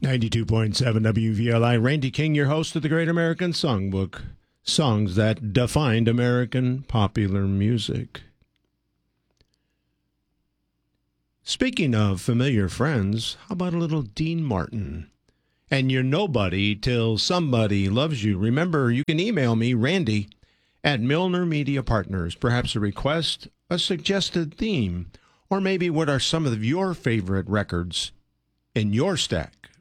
92.7 WVLI. Randy King, your host of the Great American Songbook. Songs that defined American popular music. Speaking of familiar friends, how about a little Dean Martin? And you're nobody till somebody loves you. Remember, you can email me, Randy, at Milner Media Partners. Perhaps a request, a suggested theme, or maybe what are some of your favorite records in your stack.